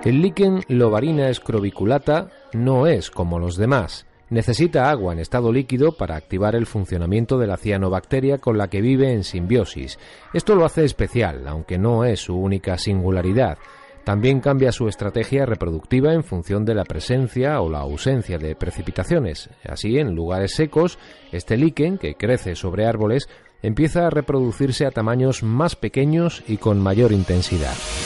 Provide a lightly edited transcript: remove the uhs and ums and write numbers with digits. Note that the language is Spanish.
El líquen Lobarina scrobiculata no es como los demás. Necesita agua en estado líquido para activar el funcionamiento de la cianobacteria con la que vive en simbiosis. Esto lo hace especial, aunque no es su única singularidad. También cambia su estrategia reproductiva en función de la presencia o la ausencia de precipitaciones. Así, en lugares secos, este líquen, que crece sobre árboles, empieza a reproducirse a tamaños más pequeños y con mayor intensidad.